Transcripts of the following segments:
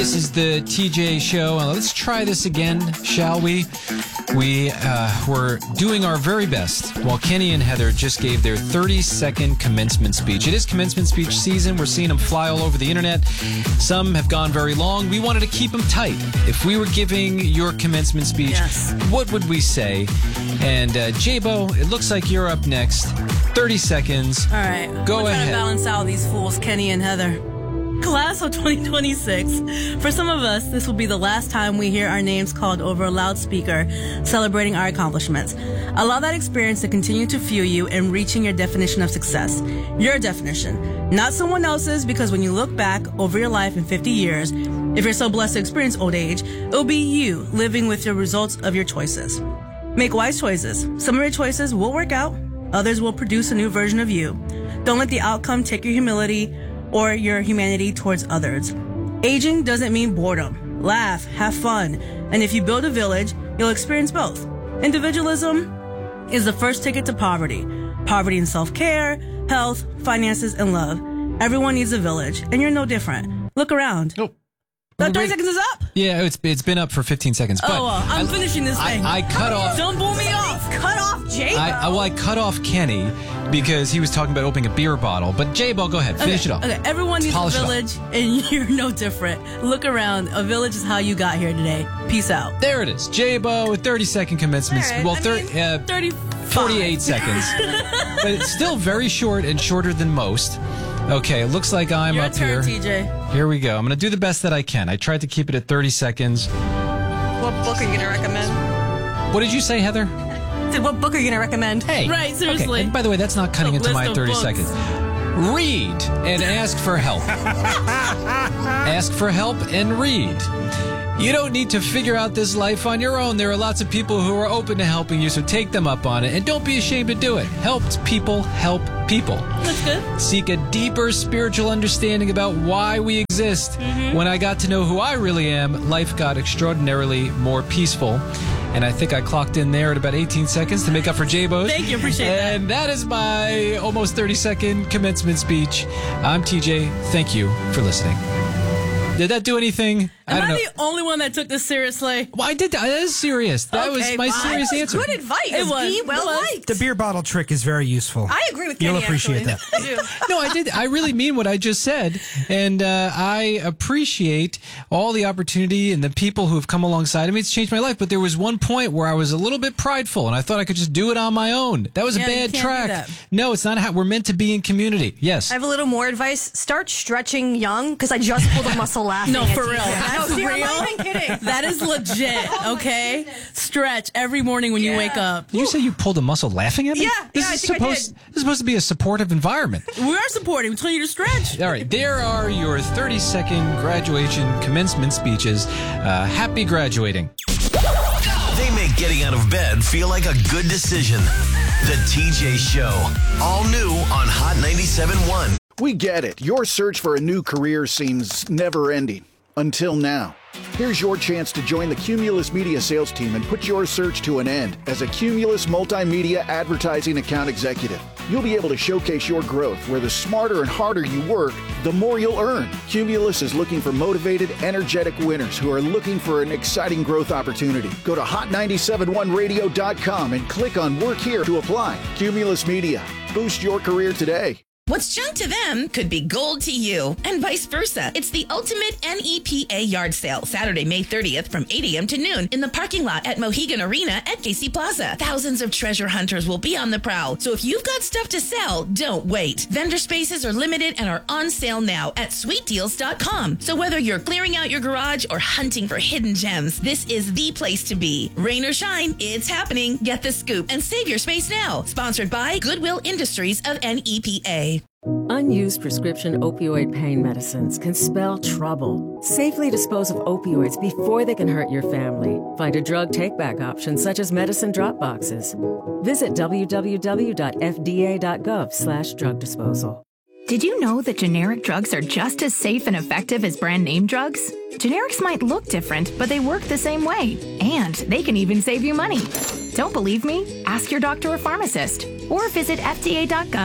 This is the TJ Show. Let's try this again, shall we? We were doing our very best while Kenny and Heather just gave their 30-second commencement speech. It is commencement speech season. We're seeing them fly all over the internet. Some have gone very long. We wanted to keep them tight. If we were giving your commencement speech, what would we say? And J-Bo, it looks like you're up next. 30 seconds. All right. Go ahead. Trying to balance out these fools, Kenny and Heather. Class of 2026. For some of us, this will be the last time we hear our names called over a loudspeaker celebrating our accomplishments. Allow that experience to continue to fuel you in reaching your definition of success. Your definition, not someone else's, because when you look back over your life in 50 years, if you're so blessed to experience old age, it'll be you living with the results of your choices. Make wise choices. Some of your choices will work out. Others will produce a new version of you. Don't let the outcome take your humility or your humanity towards others. Aging doesn't mean boredom. Laugh, have fun, and if you build a village, you'll experience both. Individualism is the first ticket to poverty. Poverty in self-care, health, finances, and love. Everyone needs a village, and you're no different. Look around. Oh. That 30 seconds is up? Yeah, it's been up for 15 seconds. But I'm finishing this thing. I cut off. Don't pull me off. Cut off J-Bo. I cut off Kenny because he was talking about opening a beer bottle. But J-Bo, go ahead. Finish it off. Okay, everyone needs a village, and you're no different. Look around. A village is how you got here today. Peace out. There it is. J-Bo with 30-second commencement. Right. Well, 35. 48 seconds. But it's still very short and shorter than most. Okay, it looks like I'm Your up turn, here. TJ. Here we go. I'm going to do the best that I can. I tried to keep it at 30 seconds. What book are you going to recommend? What did you say, Heather? What book are you going to recommend? Hey. Right, seriously. Okay. And by the way, that's not cutting into my 30 seconds. Read and ask for help. Ask for help and read. You don't need to figure out this life on your own. There are lots of people who are open to helping you, so take them up on it. And don't be ashamed to do it. Helped people help people. That's good. Seek a deeper spiritual understanding about why we exist. When I got to know who I really am, life got extraordinarily more peaceful. And I think I clocked in there at about 18 seconds to make up for J-Bo's. Thank you, appreciate that. And that is my almost 30-second commencement speech. I'm TJ. Thank you for listening. Did that do anything? Am I the only one that took this seriously? Well, I did. That is serious. That was my serious answer. Good advice. It was. Be well liked. The beer bottle trick is very useful. I agree with Kenny. You'll appreciate that. I do. No, I did. I really mean what I just said. And I appreciate all the opportunity and the people who have come alongside of me. It's changed my life. But there was one point where I was a little bit prideful and I thought I could just do it on my own. That was a bad track. No, it's not how we're meant to be in community. Yes. I have a little more advice. Start stretching young, because I just pulled a muscle laughing. No, for real. That's For real. real? I'm not even kidding. That is legit, okay? Stretch every morning when you wake up. You say you pulled a muscle laughing at me? Yeah, This I is think I did. This is supposed to be a supportive environment. We are supporting. We're telling you to stretch. All right, there are your 30-second graduation commencement speeches. Happy graduating. They make getting out of bed feel like a good decision. The TJ Show. All new on Hot 97.1. We get it. Your search for a new career seems never-ending. Until now. Here's your chance to join the Cumulus Media sales team and put your search to an end as a Cumulus Multimedia Advertising Account Executive. You'll be able to showcase your growth where the smarter and harder you work, the more you'll earn. Cumulus is looking for motivated, energetic winners who are looking for an exciting growth opportunity. Go to hot971radio.com and click on Work Here to apply. Cumulus Media. Boost your career today. What's junk to them could be gold to you, and vice versa. It's the ultimate NEPA yard sale, Saturday, May 30th from 8 a.m. to noon in the parking lot at Mohegan Arena at KC Plaza. Thousands of treasure hunters will be on the prowl, so if you've got stuff to sell, don't wait. Vendor spaces are limited and are on sale now at sweetdeals.com. So whether you're clearing out your garage or hunting for hidden gems, this is the place to be. Rain or shine, it's happening. Get the scoop and save your space now. Sponsored by Goodwill Industries of NEPA. Unused prescription opioid pain medicines can spell trouble. Safely dispose of opioids before they can hurt your family. Find a drug take-back option such as medicine drop boxes. Visit www.fda.gov/drug disposal. Did you know that generic drugs are just as safe and effective as brand name drugs? Generics might look different, but they work the same way. And they can even save you money. Don't believe me? Ask your doctor or pharmacist. Or visit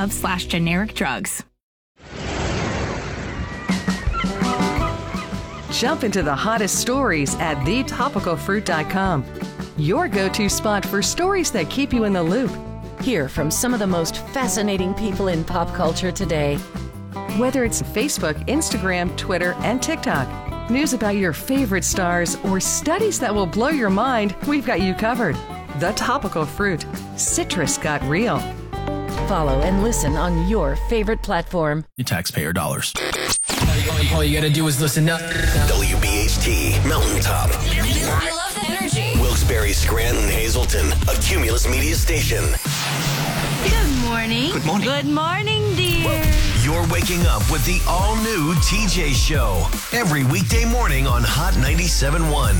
fda.gov/generic drugs. Jump into the hottest stories at thetopicalfruit.com. Your go-to spot for stories that keep you in the loop. Hear from some of the most fascinating people in pop culture today. Whether it's Facebook, Instagram, Twitter, and TikTok, news about your favorite stars, or studies that will blow your mind, we've got you covered. The Topical Fruit. Citrus got real. Follow and listen on your favorite platform. Your taxpayer dollars. All you gotta do is listen up. WBHT Mountaintop. I love the energy. Wilkes-Barre, Scranton, Hazleton. A Cumulus Media station. Good morning. Good morning. Good morning, dear. You're waking up with the all-new TJ Show. Every weekday morning on Hot 97.1.